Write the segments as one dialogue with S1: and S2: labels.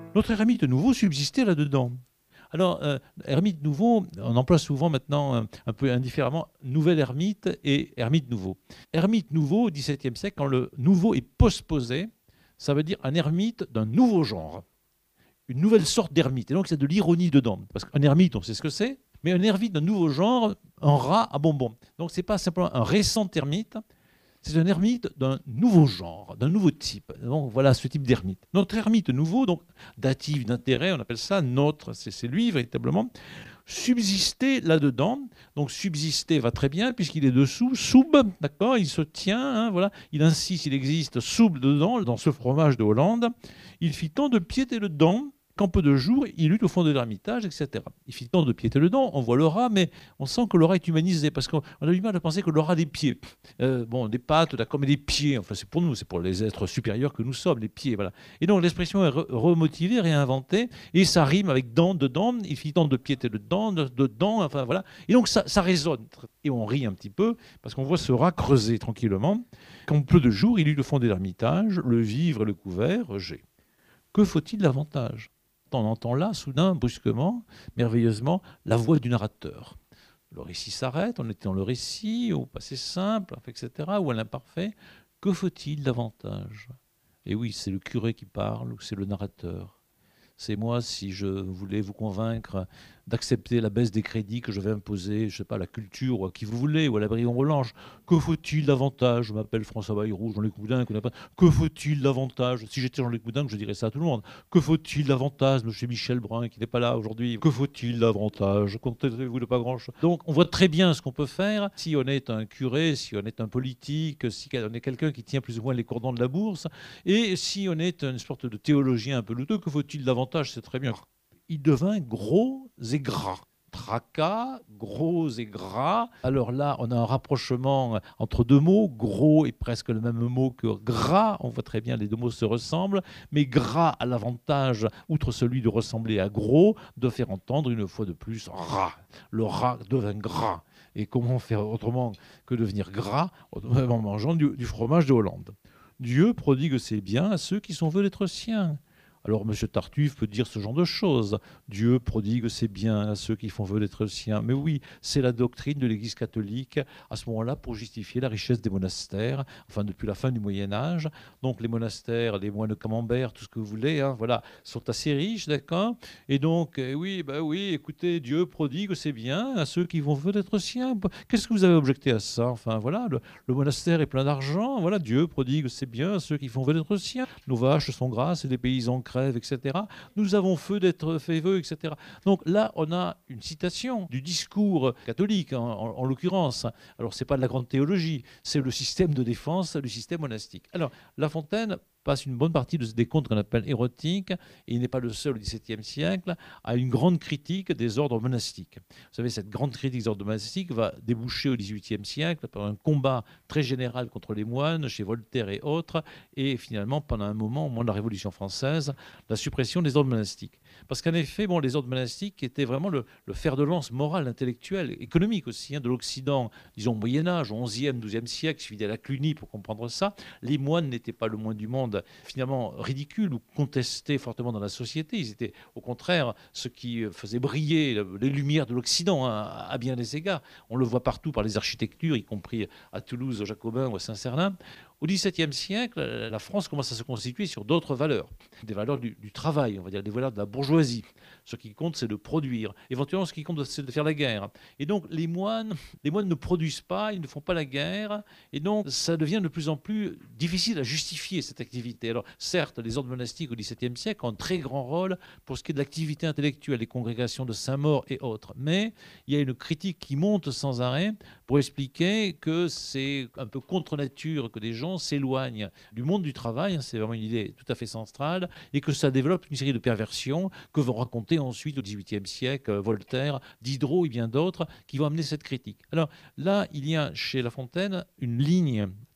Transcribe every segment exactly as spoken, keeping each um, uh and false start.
S1: Notre ermite nouveau subsistait là-dedans. Alors, euh, ermite nouveau, on emploie souvent maintenant un, un peu indifféremment nouvel ermite et ermite nouveau. Ermite nouveau au dix-septième siècle, quand le nouveau est postposé, ça veut dire un ermite d'un nouveau genre, une nouvelle sorte d'ermite. Et donc, c'est de l'ironie dedans. Parce qu'un ermite, on sait ce que c'est, mais un ermite d'un nouveau genre, un rat à bonbons. Donc, ce n'est pas simplement un récent ermite, c'est un ermite d'un nouveau genre, d'un nouveau type. Donc voilà ce type d'ermite. Notre ermite nouveau, donc datif d'intérêt, on appelle ça notre, c'est lui véritablement, subsister là-dedans. Donc subsister va très bien puisqu'il est dessous, sub, d'accord, il se tient, hein, voilà, il insiste, il existe sub dedans, dans ce fromage de Hollande. Il fit tant de piété dedans qu'en peu de jours, il eut au fond de l'ermitage, et cetera. Il fit tant de piété dedans, on voit le rat, mais on sent que le rat est humanisé, parce qu'on a du mal à penser que le rat a des pieds. Euh, bon, des pattes, d'accord, mais des pieds, enfin c'est pour nous, c'est pour les êtres supérieurs que nous sommes, les pieds, voilà. Et donc l'expression est re remotivée, réinventée, et ça rime avec dents, dedans, il fit tant de piété dedans, dedans, enfin voilà. Et donc ça, ça résonne, et on rit un petit peu, parce qu'on voit ce rat creuser tranquillement. Qu'en peu de jours, il eut le fond de l'ermitage, le vivre et le couvert, rejet. Que faut-il davantage? On entend là, soudain, brusquement, merveilleusement, la voix du narrateur. Le récit s'arrête, on était dans le récit, au passé simple, et cetera, ou à l'imparfait. Que faut-il davantage? Et oui, c'est le curé qui parle, ou c'est le narrateur. C'est moi, si je voulais vous convaincre d'accepter la baisse des crédits que je vais imposer, je ne sais pas, à la culture, ou à qui vous voulez, ou à la Brion Relange. Que faut-il davantage? Je m'appelle François Bayrou, Jean-Luc Boudin. Que faut-il davantage? Si j'étais Jean-Luc Boudin, je dirais ça à tout le monde. Que faut-il davantage? Monsieur Michel Brun, qui n'est pas là aujourd'hui. Que faut-il davantage? Contentez-vous de pas grand-chose. Donc, on voit très bien ce qu'on peut faire si on est un curé, si on est un politique, si on est quelqu'un qui tient plus ou moins les cordons de la bourse, et si on est une sorte de théologien un peu louteux. Que faut-il davantage? C'est très bien. Il devint gros et gras. Tracas, gros et gras. Alors là, on a un rapprochement entre deux mots. Gros est presque le même mot que gras. On voit très bien, les deux mots se ressemblent. Mais gras a l'avantage, outre celui de ressembler à gros, de faire entendre une fois de plus rat. Le rat devint gras. Et comment faire autrement que devenir gras en mangeant du, du fromage de Hollande? Dieu prodigue ses biens à ceux qui sont vœux d'être siens. Alors M. Tartuffe peut dire ce genre de choses. Dieu prodigue ses biens à ceux qui font vœu d'être siens. Mais oui, c'est la doctrine de l'Église catholique à ce moment-là pour justifier la richesse des monastères, enfin depuis la fin du Moyen-Âge. Donc les monastères, les moines de Camembert, tout ce que vous voulez, hein, voilà, sont assez riches, d'accord. Et donc, eh oui, bah oui, écoutez, Dieu prodigue ses biens à ceux qui font vœu d'être siens. Qu'est-ce que vous avez objecté à ça? Enfin voilà, le, le monastère est plein d'argent, voilà, Dieu prodigue ses biens à ceux qui font vœu d'être siens. Nos vaches sont grasses et les paysans crève, et cetera. Nous avons feu d'être fait vœu, et cetera. Donc là, on a une citation du discours catholique, en, en, en l'occurrence. Alors, ce n'est pas de la grande théologie, c'est le système de défense du système monastique. Alors, La Fontaine passe une bonne partie de des contes qu'on appelle érotiques, et il n'est pas le seul au dix-septième siècle, à une grande critique des ordres monastiques. Vous savez, cette grande critique des ordres monastiques va déboucher au dix-huitième siècle par un combat très général contre les moines, chez Voltaire et autres, et finalement, pendant un moment, au moment de la Révolution française, la suppression des ordres monastiques. Parce qu'en effet, bon, les ordres monastiques étaient vraiment le, le fer de lance moral, intellectuel, économique aussi, hein, de l'Occident, disons au Moyen-Âge, au onzième, douzième siècle, il suffit d'aller à Cluny pour comprendre ça. Les moines n'étaient pas le moins du monde finalement ridicules ou contestés fortement dans la société. Ils étaient au contraire ceux qui faisaient briller les lumières de l'Occident, hein, à bien des égards. On le voit partout par les architectures, y compris à Toulouse, aux Jacobins ou à Saint-Cernin. Au dixseptième siècle, la France commence à se constituer sur d'autres valeurs, des valeurs du, du travail, on va dire des valeurs de la bourgeoisie. Ce qui compte, c'est de produire. Éventuellement, ce qui compte, c'est de faire la guerre. Et donc, les moines, les moines ne produisent pas, ils ne font pas la guerre, et donc ça devient de plus en plus difficile à justifier cette activité. Alors, certes, les ordres monastiques au dix-septième siècle ont un très grand rôle pour ce qui est de l'activité intellectuelle, les congrégations de Saint-Maur et autres. Mais il y a une critique qui monte sans arrêt pour expliquer que c'est un peu contre nature que des gens s'éloignent du monde du travail, c'est vraiment une idée tout à fait centrale, et que ça développe une série de perversions que vont raconter ensuite au dix-huitième siècle Voltaire, Diderot et bien d'autres qui vont amener cette critique. Alors là, il y a chez La Fontaine une ligne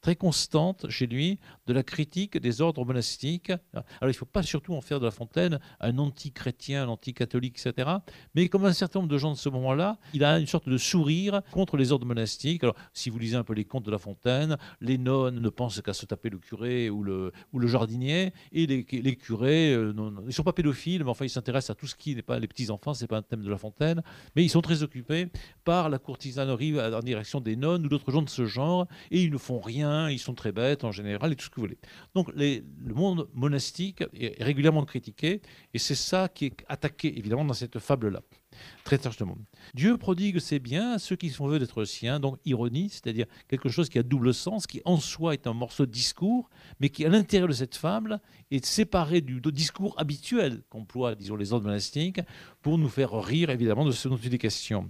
S1: très constante chez lui de la critique des ordres monastiques. Alors il ne faut pas surtout en faire de La Fontaine un anti-chrétien, un anti-catholique, et cetera. Mais comme un certain nombre de gens de ce moment-là, il a une sorte de sourire contre les ordres monastiques. Alors si vous lisez un peu les contes de La Fontaine, les nonnes ne pensent qu'à se taper le curé ou le, ou le jardinier, et les, les curés, euh, non, non, ils ne sont pas pédophiles, mais enfin ils s'intéressent à tout ce qui n'est pas les petits-enfants, ce n'est pas un thème de La Fontaine, mais ils sont très occupés par la courtisanerie en direction des nonnes ou d'autres gens de ce genre, et ils ne font rien, ils sont très bêtes en général, et tout ce que vous voulez. Donc les, le monde monastique est régulièrement critiqué, et c'est ça qui est attaqué évidemment dans cette fable-là. Très largement. Dieu prodigue ses biens à ceux qui sont vœux d'être siens, donc ironie, c'est-à-dire quelque chose qui a double sens, qui en soi est un morceau de discours, mais qui à l'intérieur de cette fable est séparé du discours habituel qu'emploient, disons, les ordres monastiques pour nous faire rire évidemment de ce dont il est question.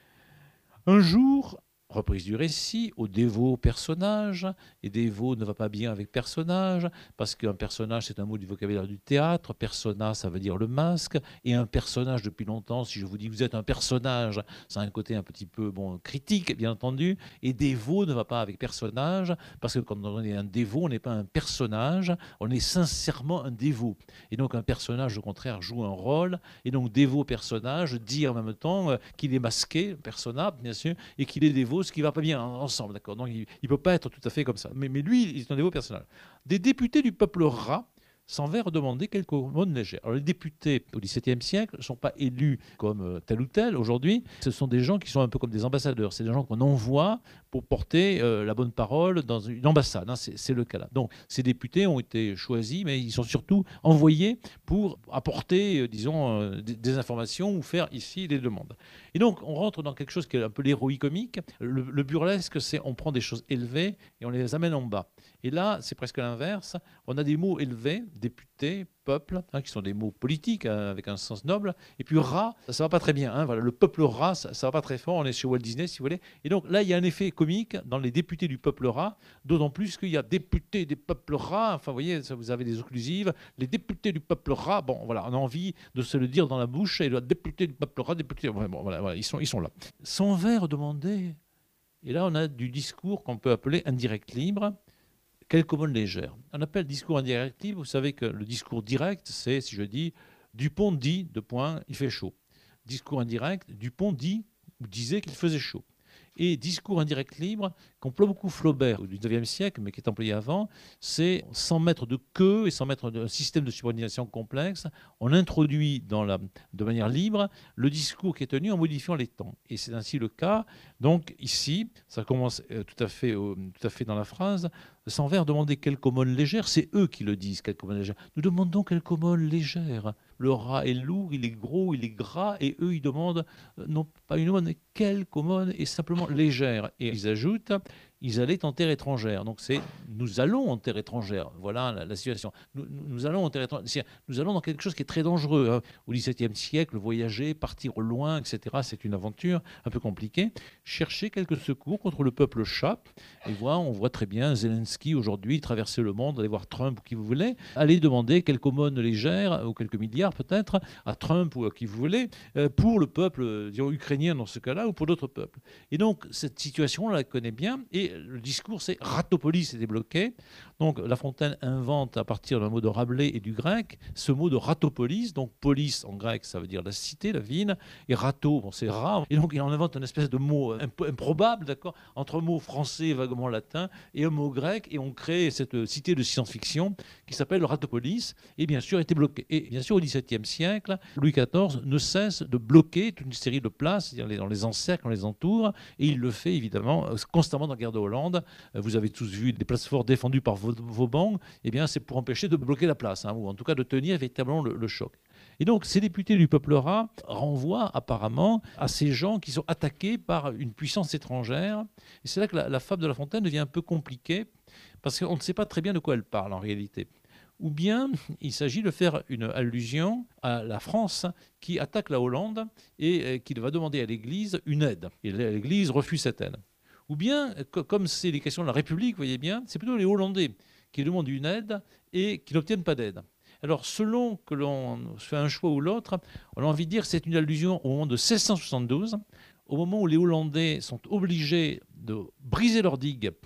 S1: Un jour, reprise du récit, au dévot personnage, et dévot ne va pas bien avec personnage, parce qu'un personnage c'est un mot du vocabulaire du théâtre, persona ça veut dire le masque, et un personnage depuis longtemps, si je vous dis que vous êtes un personnage, ça a un côté un petit peu bon, critique bien entendu, et dévot ne va pas avec personnage, parce que quand on est un dévot, on n'est pas un personnage, on est sincèrement un dévot. Et donc un personnage au contraire joue un rôle, et donc dévot personnage dit en même temps euh, qu'il est masqué, persona bien sûr, et qu'il est dévot, ce qui ne va pas bien ensemble, d'accord. Donc il ne peut pas être tout à fait comme ça. Mais, mais lui, il est un dévot personnel. Des députés du peuple rat s'en vinrent demander quelques aumônes légères. Alors les députés au dix-septième siècle ne sont pas élus comme tel ou tel aujourd'hui. Ce sont des gens qui sont un peu comme des ambassadeurs. C'est des gens qu'on envoie pour porter euh, la bonne parole dans une ambassade. Hein, c'est le cas là. Donc ces députés ont été choisis, mais ils sont surtout envoyés pour apporter, euh, disons, euh, des, des informations ou faire ici des demandes. Et donc on rentre dans quelque chose qui est un peu l'héroïque comique. Le, le burlesque, c'est on prend des choses élevées et on les amène en bas. Et là, c'est presque l'inverse. On a des mots élevés, député, peuple, hein, qui sont des mots politiques hein, avec un sens noble. Et puis rat, ça ne va pas très bien. Hein, voilà, le peuple rat, ça ne va pas très fort. On est chez Walt Disney, si vous voulez. Et donc là, il y a un effet comique dans les députés du peuple rat, d'autant plus qu'il y a députés des peuples rats. Enfin, vous voyez, ça, vous avez des occlusives. Les députés du peuple rat, bon, voilà, on a envie de se le dire dans la bouche. Et le député du peuple rat, député, bon, voilà, voilà, ils sont, ils sont là. Sans verre demandé. Et là, on a du discours qu'on peut appeler indirect libre. Quelques aumônes légères. On appelle discours indirect libre. Vous savez que le discours direct, c'est, si je dis, Dupont dit, de point, il fait chaud. Discours indirect, Dupont dit ou disait qu'il faisait chaud. Et discours indirect libre, qu'emploie beaucoup Flaubert au dix-neuvième siècle, mais qui est employé avant, c'est sans mettre de queue et sans mettre un système de subordination complexe, on introduit dans la, de manière libre le discours qui est tenu en modifiant les temps. Et c'est ainsi le cas. Donc ici, ça commence tout à fait, tout à fait dans la phrase, sans verre demander quelques aumônes légères, c'est eux qui le disent, quelques aumônes légères. Nous demandons quelques aumônes légères. Le rat est lourd, il est gros, il est gras, et eux, ils demandent non pas une aumône, mais quelques aumônes, et simplement légères. Et ils ajoutent, ils allaient en terre étrangère. Donc c'est nous allons en terre étrangère. Voilà la, la situation. Nous, nous allons en terre étrangère. Nous allons dans quelque chose qui est très dangereux. Hein. Au dix-septième siècle, voyager, partir au loin, et cetera, c'est une aventure un peu compliquée. Chercher quelques secours contre le peuple chat. Et voilà, on voit très bien Zelensky aujourd'hui traverser le monde, aller voir Trump ou qui vous voulez, aller demander quelques aumônes légères, ou quelques milliards peut-être, à Trump ou à qui vous voulez, pour le peuple disons, ukrainien dans ce cas-là, ou pour d'autres peuples. Et donc, cette situation, on la connaît bien, et le discours, c'est Ratopolis est débloqué. Donc, La Fontaine invente, à partir d'un mot de Rabelais et du grec, ce mot de Ratopolis. Donc, polis, en grec, ça veut dire la cité, la ville, et rato, bon, c'est rat. Et donc, il en invente une espèce de mot improbable, d'accord, entre un mot français vaguement latin et un mot grec, et on crée cette cité de science-fiction qui s'appelle Ratopolis, et bien sûr, était bloquée. Et bien sûr, au dix-septième siècle, Louis quatorze ne cesse de bloquer toute une série de places, c'est-à-dire dans les encercles, on les entoure, et il le fait évidemment constamment dans la guerre de Hollande. Vous avez tous vu des places fortes défendues par Vauban, eh bien c'est pour empêcher de bloquer la place, hein, ou en tout cas de tenir véritablement le, le choc. Et donc ces députés du peuple rat renvoient apparemment à ces gens qui sont attaqués par une puissance étrangère. Et c'est là que la, la fable de La Fontaine devient un peu compliquée, parce qu'on ne sait pas très bien de quoi elle parle en réalité. Ou bien il s'agit de faire une allusion à la France qui attaque la Hollande et qui va demander à l'Église une aide. Et l'Église refuse cette aide. Ou bien, comme c'est les questions de la République, vous voyez bien, c'est plutôt les Hollandais qui demandent une aide et qui n'obtiennent pas d'aide. Alors, selon que l'on fait un choix ou l'autre, on a envie de dire que c'est une allusion au moment de seize cent soixante-douze, au moment où les Hollandais sont obligés de briser leurs digues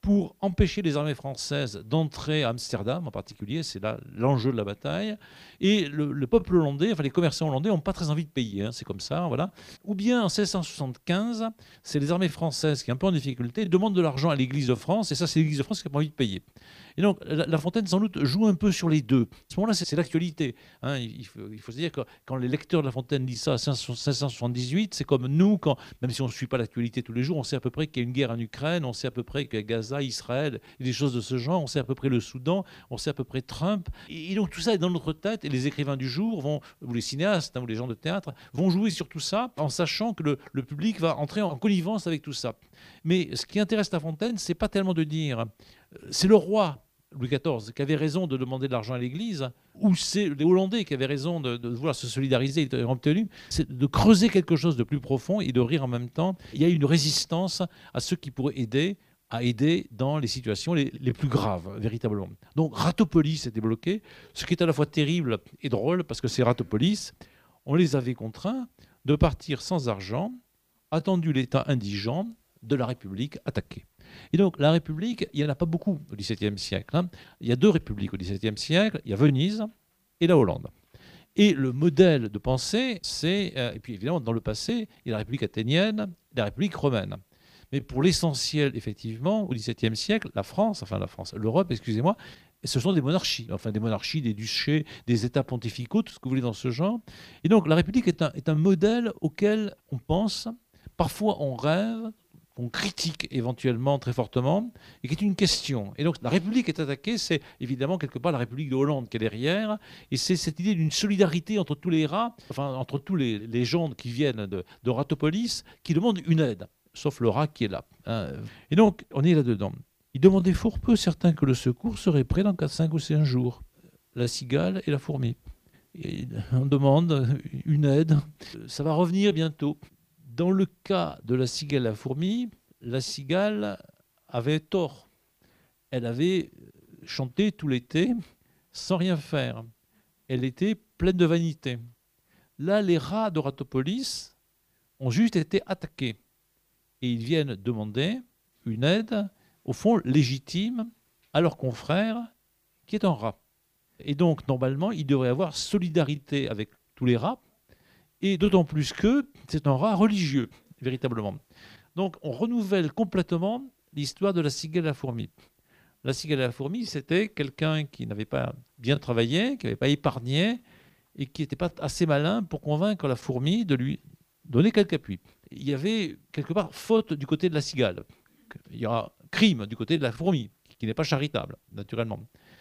S1: pour empêcher les armées françaises d'entrer à Amsterdam en particulier, c'est là l'enjeu de la bataille. Et le, le peuple hollandais, enfin les commerçants hollandais n'ont pas très envie de payer, hein, c'est comme ça, voilà. Ou bien en seize cent soixante-quinze, c'est les armées françaises qui, un peu en difficulté, demandent de l'argent à l'Église de France, et ça c'est l'Église de France qui n'a pas envie de payer. Et donc La, la Fontaine sans doute joue un peu sur les deux. À ce moment-là, c'est, c'est l'actualité. Hein. Il, il, faut, il faut se dire que quand les lecteurs de La Fontaine lisent ça à seize cent soixante-dix-huit, c'est comme nous, quand, même si on ne suit pas l'actualité tous les jours, on sait à peu près qu'il y a une guerre en Ukraine, on sait à peu près qu'il y a Gaza, Israël, et des choses de ce genre, on sait à peu près le Soudan, on sait à peu près Trump. Et, et donc tout ça est dans notre tête, et les écrivains du jour, vont, ou les cinéastes, hein, ou les gens de théâtre, vont jouer sur tout ça en sachant que le, le public va entrer en connivence avec tout ça. Mais ce qui intéresse La Fontaine, c'est pas tellement de dire, c'est le roi Louis quatorze qui avait raison de demander de l'argent à l'Église, ou c'est les Hollandais qui avaient raison de, de vouloir se solidariser et d'avoir obtenu, c'est de creuser quelque chose de plus profond et de rire en même temps. Il y a une résistance à ceux qui pourraient aider, à aider dans les situations les, les plus graves, véritablement. Donc Ratopolis était bloqué, ce qui est à la fois terrible et drôle, parce que ces Ratopolis, on les avait contraints de partir sans argent, attendu l'état indigent de la République attaquée. Et donc, la République, il n'y en a pas beaucoup au dix-septième siècle. Hein. Il y a deux républiques au dix-septième siècle. Il y a Venise et la Hollande. Et le modèle de pensée, c'est... Euh, et puis, évidemment, dans le passé, il y a la République athénienne, la République romaine. Mais pour l'essentiel, effectivement, au dix-septième siècle, la France, enfin la France, l'Europe, excusez-moi, ce sont des monarchies. Enfin, des monarchies, des duchés, des États pontificaux, tout ce que vous voulez dans ce genre. Et donc, la République est un, est un modèle auquel on pense, parfois on rêve, qu'on critique éventuellement très fortement, et qui est une question. Et donc la République est attaquée, c'est évidemment quelque part la République de Hollande qui est derrière, et c'est cette idée d'une solidarité entre tous les rats, enfin entre tous les, les gens qui viennent de, de Ratopolis, qui demandent une aide, sauf le rat qui est là. Hein. Et donc on est là-dedans. Ils demandaient fort peu, certains, que le secours serait prêt dans cinq ou cinq jours. La cigale et la fourmi. Et on demande une aide, ça va revenir bientôt. Dans le cas de la cigale et la fourmi, la cigale avait tort. Elle avait chanté tout l'été sans rien faire. Elle était pleine de vanité. Là, les rats de Ratopolis ont juste été attaqués. Et ils viennent demander une aide, au fond, légitime, à leur confrère qui est un rat. Et donc, normalement, il devrait y avoir solidarité avec tous les rats, et d'autant plus que c'est un rat religieux, véritablement. Donc on renouvelle complètement l'histoire de la cigale et la fourmi. La cigale et la fourmi, c'était quelqu'un qui n'avait pas bien travaillé, qui n'avait pas épargné, et qui n'était pas assez malin pour convaincre la fourmi de lui donner quelque appui. Il y avait quelque part faute du côté de la cigale. Il y aura crime du côté de la fourmi, qui n'est pas charitable, naturellement.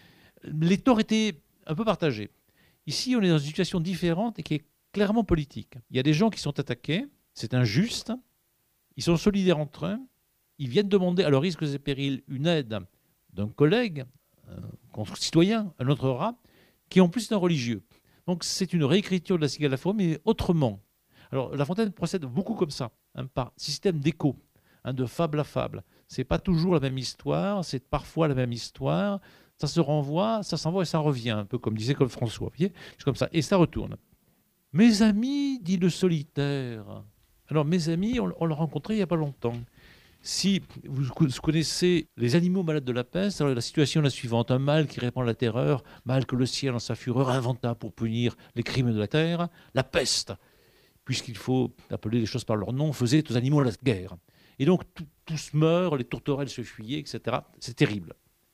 S1: Les torts étaient un peu partagés. Ici, on est dans une situation différente et qui est clairement politique. Il y a des gens qui sont attaqués, c'est injuste, ils sont solidaires entre eux, ils viennent demander à leurs risques et périls une aide d'un collègue, un concitoyen, un autre rat, qui en plus est un religieux. Donc c'est une réécriture de la cigale et la fourmi, mais autrement. Alors La Fontaine procède beaucoup comme ça, hein, par système d'écho, hein, de fable à fable. C'est pas toujours la même histoire, c'est parfois la même histoire, ça se renvoie, ça s'envoie et ça revient, un peu comme disait Claude François, vous voyez, c'est comme ça, et ça retourne. Mes amis, dit le solitaire. Alors, mes amis, on, on l'a rencontré il n'y a pas longtemps. Si vous connaissez les animaux malades de la peste, alors la situation est la suivante. Un mâle qui répand la terreur, mâle que le ciel, en sa fureur, inventa pour punir les crimes de la terre, la peste, puisqu'il faut appeler les choses par leur nom, faisait aux animaux la guerre. Et donc, tout, tous meurent, les tourterelles se fuyaient, et cetera. C'est terrible.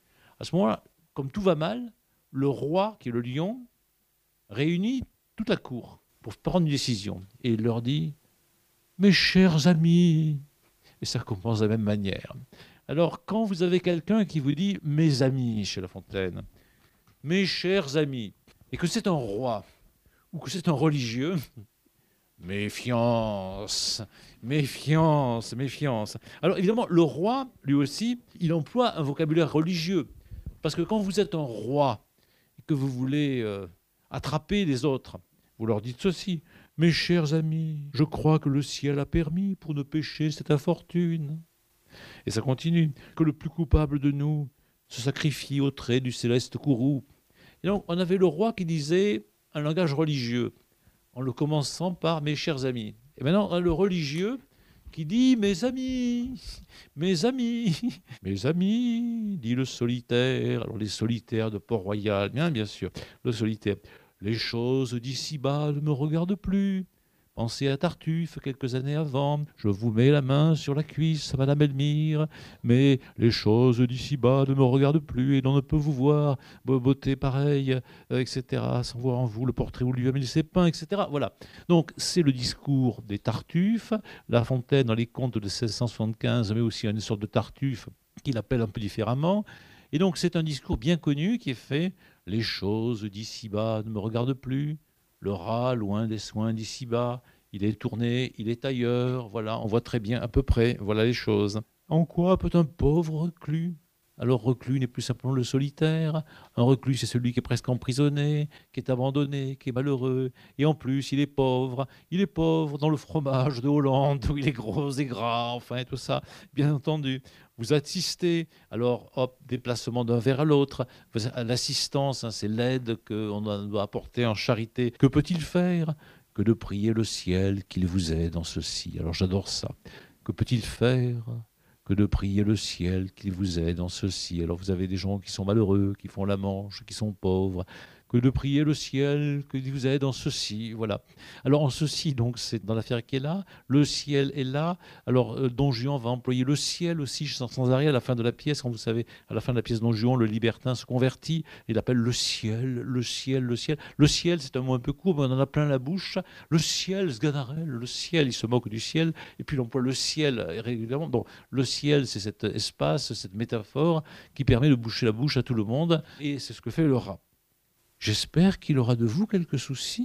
S1: À ce moment-là, comme tout va mal, le roi, qui est le lion, réunit toute la cour pour prendre une décision. Et il leur dit « Mes chers amis », et ça commence de la même manière. Alors, quand vous avez quelqu'un qui vous dit « Mes amis » chez La Fontaine, « Mes chers amis », et que c'est un roi, ou que c'est un religieux, méfiance, méfiance, méfiance. Alors, évidemment, le roi, lui aussi, il emploie un vocabulaire religieux. Parce que quand vous êtes un roi, et que vous voulez euh, attraper les autres, vous leur dites ceci, « Mes chers amis, je crois que le ciel a permis pour ne pécher cette infortune. » Et ça continue, « Que le plus coupable de nous se sacrifie au trait du céleste courroux. » Et donc, on avait le roi qui disait un langage religieux, en le commençant par « Mes chers amis ». Et maintenant, on a le religieux qui dit « Mes amis, mes amis, mes amis », dit le solitaire. Alors les solitaires de Port-Royal, bien, bien sûr, le solitaire. Les choses d'ici-bas ne me regardent plus. Pensez à Tartuffe quelques années avant. Je vous mets la main sur la cuisse, Madame Elmire. Mais les choses d'ici-bas ne me regardent plus et l'on ne peut vous voir, beauté pareille, euh, et cetera. Sans voir en vous le portrait où lui a mis ses pains, et cetera. Voilà. Donc c'est le discours des Tartuffes. La Fontaine, dans les contes de seize cent soixante-quinze, mais aussi une sorte de Tartuffe qu'il appelle un peu différemment. Et donc c'est un discours bien connu qui est fait. Les choses d'ici-bas ne me regardent plus. Le rat, loin des soins d'ici-bas, il est tourné, il est ailleurs, voilà, on voit très bien à peu près, voilà les choses. En quoi peut un pauvre reclus? Alors reclus n'est plus simplement le solitaire, un reclus c'est celui qui est presque emprisonné, qui est abandonné, qui est malheureux, et en plus il est pauvre, il est pauvre dans le fromage de Hollande, où il est gros et gras, enfin tout ça, bien entendu. Vous assistez, alors hop, déplacement d'un vers à l'autre, l'assistance, hein, c'est l'aide qu'on doit apporter en charité. Que peut-il faire que de prier le ciel qu'il vous aide dans ceci? Alors j'adore ça. Que peut-il faire que de prier le ciel qu'il vous aide dans ceci? Alors vous avez des gens qui sont malheureux, qui font la manche, qui sont pauvres. Que de prier le ciel qu'il vous aide dans ceci, voilà. Alors en ceci, donc c'est dans l'affaire qui est là, le ciel est là. Alors euh, Don Juan va employer le ciel aussi sans, sans arrêt à la fin de la pièce. Quand vous savez, à la fin de la pièce Don Juan, le libertin se convertit, il appelle le ciel, le ciel, le ciel. Le ciel, c'est un mot un peu court, mais on en a plein la bouche. Le ciel, Sganarelle, le ciel, il se moque du ciel, et puis il emploie le ciel régulièrement. Donc le ciel, c'est cet espace, cette métaphore qui permet de boucher la bouche à tout le monde, et c'est ce que fait le rat. J'espère qu'il aura de vous quelques soucis.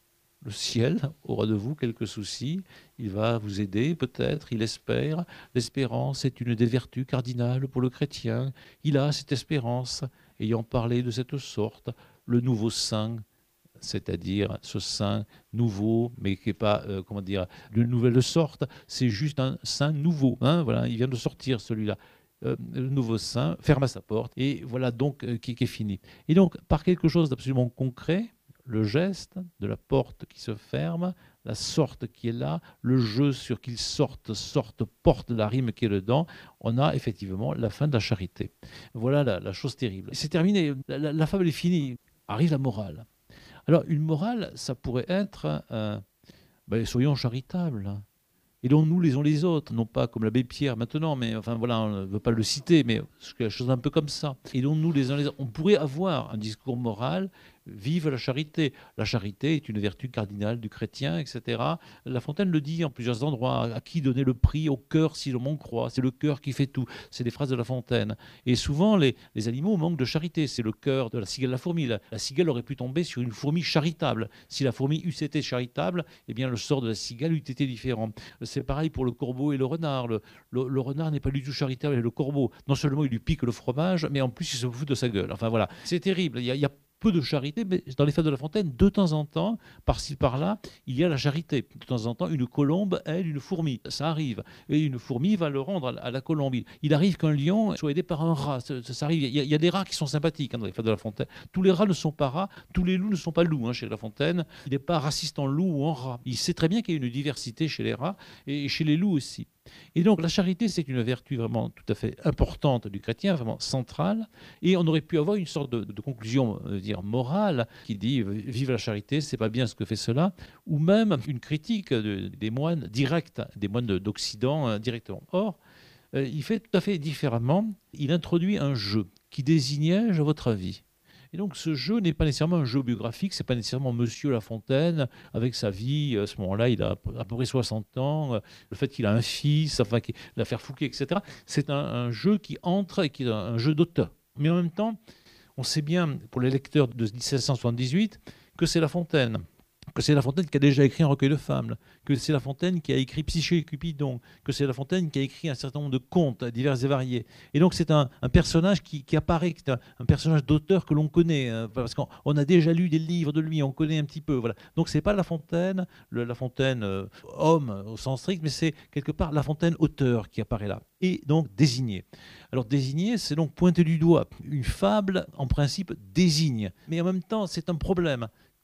S1: Le ciel aura de vous quelques soucis. Il va vous aider, peut-être, il espère. L'espérance est une des vertus cardinales pour le chrétien. Il a cette espérance, ayant parlé de cette sorte, le nouveau saint, c'est-à-dire ce saint nouveau, mais qui n'est pas, euh, comment dire, d'une nouvelle sorte, c'est juste un saint nouveau. Hein, voilà, il vient de sortir celui-là. Euh, le nouveau saint ferme à sa porte, et voilà donc euh, qui, qui est fini. Et donc, par quelque chose d'absolument concret, le geste de la porte qui se ferme, la sorte qui est là, le jeu sur qu'il sorte, sorte, porte, la rime qui est dedans, on a effectivement la fin de la charité. Voilà la, la chose terrible. C'est terminé, la, la, la fable est finie. Arrive la morale. Alors, une morale, ça pourrait être, euh, ben, soyons charitables. Aidons-nous les uns les autres, non pas comme l'abbé Pierre maintenant, mais enfin voilà, on ne veut pas le citer, mais c'est quelque chose un peu comme ça. Aidons-nous les uns les autres. On pourrait avoir un discours moral, vive la charité. La charité est une vertu cardinale du chrétien, et cetera. La Fontaine le dit en plusieurs endroits. À qui donner le prix? Au cœur si l'on m'en croit. C'est le cœur qui fait tout. C'est des phrases de La Fontaine. Et souvent, les, les animaux manquent de charité. C'est le cœur de la cigale, la fourmi. La, la cigale aurait pu tomber sur une fourmi charitable. Si la fourmi eût été charitable, eh bien le sort de la cigale eût été différent. C'est pareil pour le corbeau et le renard. Le, le, le renard n'est pas du tout charitable avec le corbeau. Non seulement il lui pique le fromage, mais en plus il se fout de sa gueule. Enfin voilà, c'est terrible. Il y a, il y a peu de charité, mais dans les fêtes de La Fontaine, de temps en temps, par-ci par-là, il y a la charité. De temps en temps, une colombe aide une fourmi. Ça arrive. Et une fourmi va le rendre à la, à la colombe. Il arrive qu'un lion soit aidé par un rat. Ça, ça arrive. Il y, a, il y a des rats qui sont sympathiques hein, dans les fêtes de La Fontaine. Tous les rats ne sont pas rats. Tous les loups ne sont pas loups hein, chez La Fontaine. Il n'est pas raciste en loup ou en rat. Il sait très bien qu'il y a une diversité chez les rats et chez les loups aussi. Et donc la charité, c'est une vertu vraiment tout à fait importante du chrétien, vraiment centrale. Et on aurait pu avoir une sorte de, de conclusion euh, dire morale qui dit euh, vive la charité, c'est pas bien ce que fait cela, ou même une critique de, des moines directs, des moines d'Occident euh, directement. Or, euh, il fait tout à fait différemment. Il introduit un jeu qui désignait, à votre avis. Et donc ce jeu n'est pas nécessairement un jeu biographique, c'est pas nécessairement Monsieur La Fontaine avec sa vie. À ce moment-là, il a à peu près soixante ans. Le fait qu'il a un fils, enfin l'affaire Fouquet, et cetera. C'est un, un jeu qui entre et qui est un, un jeu d'auteur. Mais en même temps, on sait bien pour les lecteurs de mille sept cent soixante-dix-huit que c'est La Fontaine. Que c'est La Fontaine qui a déjà écrit un recueil de fables, que c'est La Fontaine qui a écrit Psyché et Cupidon, que c'est La Fontaine qui a écrit un certain nombre de contes divers et variés. Et donc c'est un, un personnage qui, qui apparaît, qui est un, un personnage d'auteur que l'on connaît, hein, parce qu'on on a déjà lu des livres de lui, on connaît un petit peu. Voilà. Donc c'est pas La Fontaine, le, La Fontaine euh, homme au sens strict, mais c'est quelque part La Fontaine auteur qui apparaît là. Et donc désigné. Alors désigné, c'est donc pointer du doigt. Une fable, en principe, désigne. Mais en même temps, c'est un problème.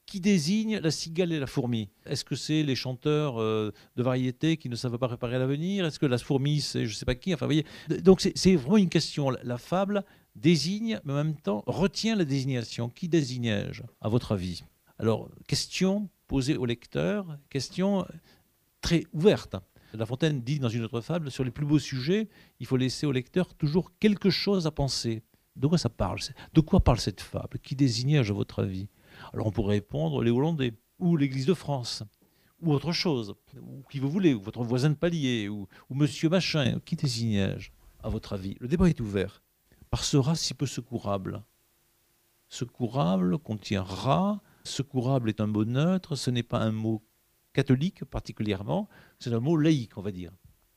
S1: qui désigne la cigale et la fourmi? Est-ce que c'est les chanteurs euh, de variété qui ne savent pas préparer l'avenir? Est-ce que la fourmi, c'est je ne sais pas qui? Enfin, vous voyez, donc c'est, c'est vraiment une question. La, la fable désigne, mais en même temps retient la désignation. Qui désignais-je, à votre avis? Alors, question posée au lecteur, question très ouverte. La Fontaine dit dans une autre fable, sur les plus beaux sujets, il faut laisser au lecteur toujours quelque chose à penser. De quoi ça parle? De quoi parle cette fable? Qui désignais-je, à votre avis? Alors on pourrait répondre les Hollandais, ou l'Église de France, ou autre chose, ou qui vous voulez, ou votre voisin de palier, ou, ou Monsieur Machin. Qui désignais-je, à votre avis? Le débat est ouvert. Par ce rat si peu secourable. Secourable contient rat. Secourable est un mot neutre, ce n'est pas un mot catholique particulièrement, c'est un mot laïque, on va dire.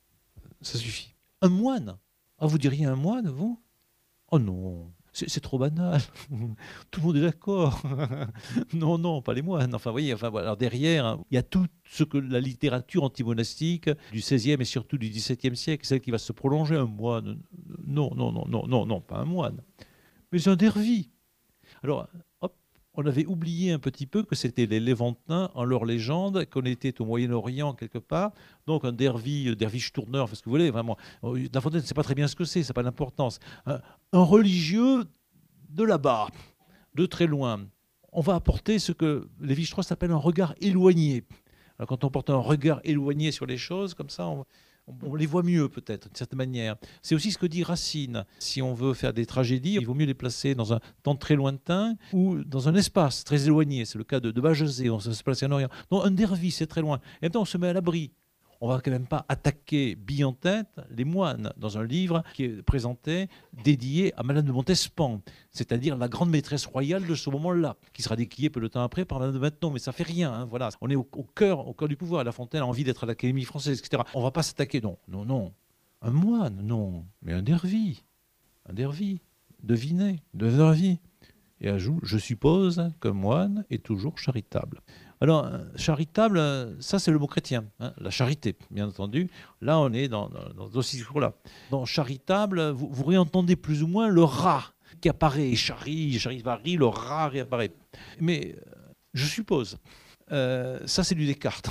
S1: Ça suffit. Un moine? Ah, vous diriez un moine, vous? Oh non, c'est, c'est trop banal. Tout le monde est d'accord. Non, non, pas les moines. Enfin, vous voyez, enfin, voilà. Alors derrière, hein, il y a tout ce que la littérature antimonastique du seizième et surtout du dix-septième siècle, celle qui va se prolonger. Un moine? Non, non, non, non, non, non, pas un moine. Mais un dervis. Alors, hop, on avait oublié un petit peu que c'était les Lévantins en leur légende, qu'on était au Moyen-Orient quelque part. Donc un dervis, derviche tourneur, enfin ce que vous voulez, vraiment. La Fontaine ne sait pas très bien ce que c'est, ça n'a pas d'importance. Un, un religieux de là-bas, de très loin. On va apporter ce que Lévi-Strauss appelle un regard éloigné. Alors, quand on porte un regard éloigné sur les choses, comme ça, on, on les voit mieux peut-être, d'une certaine manière. C'est aussi ce que dit Racine. Si on veut faire des tragédies, il vaut mieux les placer dans un temps très lointain ou dans un espace très éloigné. C'est le cas de, de Bajazet, on se place en Orient. Donc un dervis, c'est très loin. Et maintenant, on se met à l'abri. On ne va quand même pas attaquer bille en tête les moines dans un livre qui est présenté, dédié à Madame de Montespan, c'est-à-dire la grande maîtresse royale de ce moment-là, qui sera décriée peu de temps après par Madame de Maintenon, mais ça fait rien. Hein, voilà. On est au, au, cœur, au cœur du pouvoir. La Fontaine a envie d'être à l'Académie française, et cetera. On ne va pas s'attaquer, non, non, non. Un moine, non, mais un dervis, un dervis, devinez, de dervis. Et ajoute, je suppose qu'un moine est toujours charitable. Alors, charitable, ça c'est le mot chrétien, hein, la charité, bien entendu. Là, on est dans, dans, dans ce discours-là. Dans charitable, vous, vous réentendez plus ou moins le rat qui apparaît, charrie, charivari, le rat réapparaît. Mais je suppose, euh, ça c'est du Descartes,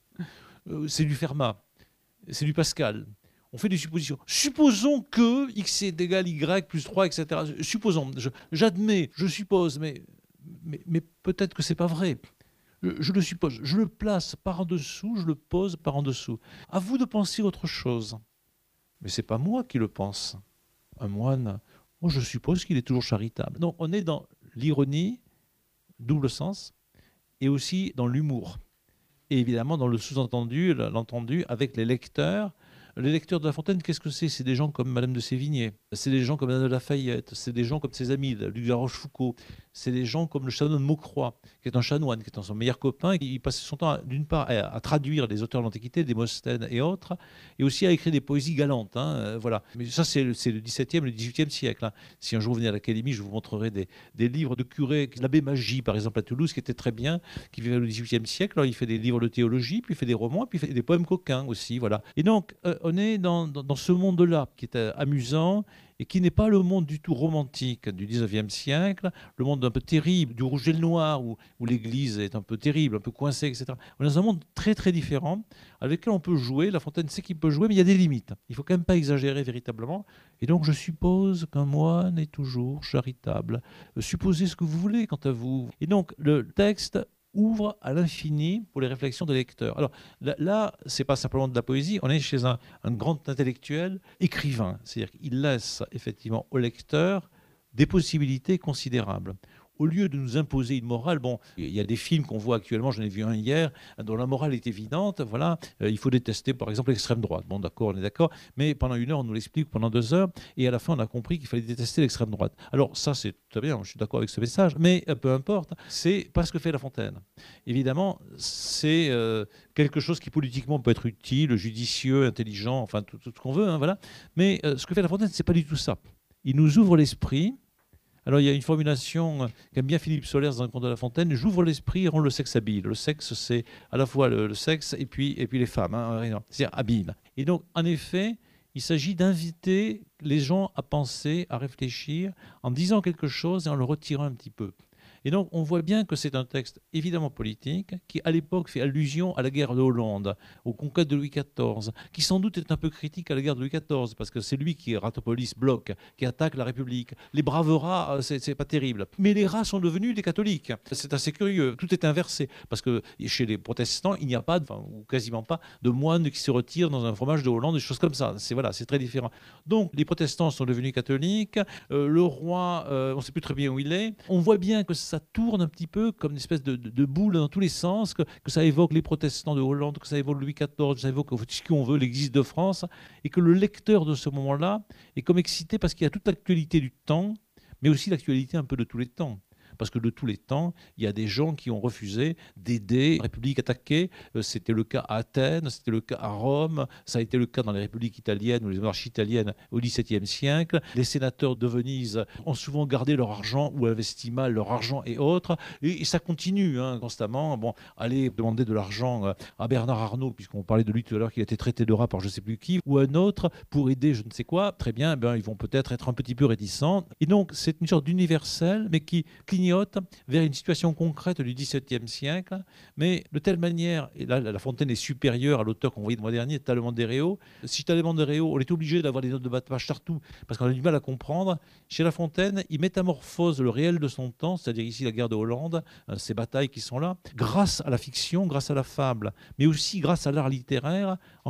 S1: c'est du Fermat, c'est du Pascal. On fait des suppositions. Supposons que x est égal y plus trois, et cetera. Supposons, je, j'admets, je suppose, mais, mais, mais peut-être que ce n'est pas vrai. Je, je le suppose, je le place par en dessous, je le pose par en dessous. À vous de penser autre chose. Mais ce n'est pas moi qui le pense. Un moine, moi je suppose qu'il est toujours charitable. Donc on est dans l'ironie, double sens, et aussi dans l'humour. Et évidemment dans le sous-entendu, l'entendu avec les lecteurs. Les lecteurs de La Fontaine, qu'est-ce que c'est? C'est des gens comme Madame de Sévigné, c'est des gens comme Madame de Lafayette, c'est des gens comme ses amis, Luc de la Rochefoucauld, c'est des gens comme le chanoine de Maucroix, qui est un chanoine, qui est son meilleur copain, qui passait son temps, d'une part, à, à traduire les auteurs de l'Antiquité, Démosthène et autres, et aussi à écrire des poésies galantes. Hein, euh, voilà. Mais ça, c'est le, c'est le dix-septième, le dix-huitième siècle. Hein. Si un jour vous venez à l'Académie, je vous montrerai des, des livres de curés, l'abbé Magie, par exemple, à Toulouse, qui était très bien, qui vivait au dix-huitième siècle. Alors, il fait des livres de théologie, puis il fait des romans, puis il fait des poèmes coquins aussi. Voilà. Et donc, euh, on est dans, dans, dans ce monde-là qui est euh, amusant et qui n'est pas le monde du tout romantique du dix-neuvième siècle, le monde un peu terrible, du rouge et le noir, où, où l'Église est un peu terrible, un peu coincée, et cetera. On est dans un monde très très différent, avec lequel on peut jouer. La Fontaine sait qu'il peut jouer, mais il y a des limites. Il ne faut quand même pas exagérer véritablement. Et donc je suppose qu'un moine est toujours charitable. Supposez ce que vous voulez quant à vous. Et donc le texte ouvre à l'infini pour les réflexions des lecteurs. Alors là, là ce n'est pas simplement de la poésie, on est chez un, un grand intellectuel écrivain. C'est-à-dire qu'il laisse effectivement au lecteur des possibilités considérables. Au lieu de nous imposer une morale, bon, il y a des films qu'on voit actuellement, j'en ai vu un hier, dont la morale est évidente, voilà, euh, il faut détester par exemple l'extrême droite. Bon d'accord, on est d'accord, mais pendant une heure, on nous l'explique, pendant deux heures, et à la fin, on a compris qu'il fallait détester l'extrême droite. Alors ça, c'est très bien, je suis d'accord avec ce message, mais euh, peu importe, c'est pas ce que fait La Fontaine. Évidemment, c'est euh, quelque chose qui politiquement peut être utile, judicieux, intelligent, enfin tout, tout ce qu'on veut, hein, voilà, mais euh, ce que fait La Fontaine, c'est pas du tout ça. Il nous ouvre l'esprit. Alors, il y a une formulation qu'aime bien Philippe Solers dans le conte de La Fontaine, j'ouvre l'esprit et rends le sexe habile. Le sexe, c'est à la fois le, le sexe et puis, et puis les femmes, hein, c'est-à-dire habile. Et donc, en effet, il s'agit d'inviter les gens à penser, à réfléchir, en disant quelque chose et en le retirant un petit peu. Et donc, on voit bien que c'est un texte évidemment politique, qui à l'époque fait allusion à la guerre de Hollande, aux conquêtes de Louis quatorze, qui sans doute est un peu critique à la guerre de Louis quatorze, parce que c'est lui qui, Ratopolis, bloque, qui attaque la République. Les braves rats, euh, c'est, c'est pas terrible. Mais les rats sont devenus des catholiques. C'est assez curieux. Tout est inversé, parce que chez les protestants, il n'y a pas, enfin, ou quasiment pas, de moines qui se retirent dans un fromage de Hollande, des choses comme ça. C'est voilà, c'est très différent. Donc, les protestants sont devenus catholiques. Euh, le roi, euh, on ne sait plus très bien où il est. On voit bien que ça tourne un petit peu comme une espèce de, de, de boule dans tous les sens, que, que ça évoque les protestants de Hollande, que ça évoque Louis quatorze, que ça évoque ce qu'on veut, l'Église de France, et que le lecteur de ce moment-là est comme excité parce qu'il y a toute l'actualité du temps, mais aussi l'actualité un peu de tous les temps. Parce que de tous les temps, il y a des gens qui ont refusé d'aider la République attaquée. C'était le cas à Athènes, c'était le cas à Rome, ça a été le cas dans les républiques italiennes ou les monarchies italiennes au dix-septième siècle. Les sénateurs de Venise ont souvent gardé leur argent ou investi mal leur argent et autres. Et, et ça continue hein, constamment. Bon, allez demander de l'argent à Bernard Arnault, puisqu'on parlait de lui tout à l'heure, qu'il a été traité de rat par je ne sais plus qui, ou un autre pour aider je ne sais quoi. Très bien, ben, ils vont peut-être être un petit peu réticents. Et donc, c'est une sorte d'universel, mais qui clignote vers une situation concrète du dix-septième siècle, mais de telle manière, et là La Fontaine est supérieure à l'auteur qu'on voyait le mois dernier, Talleyrand-des-Réaux. Si Talleyrand-des-Réaux, on est obligé d'avoir des notes de bas de page partout, parce qu'on a du mal à comprendre, chez La Fontaine, il métamorphose le réel de son temps, c'est-à-dire ici la guerre de Hollande, ces batailles qui sont là, grâce à la fiction, grâce à la fable, mais aussi grâce à l'art littéraire,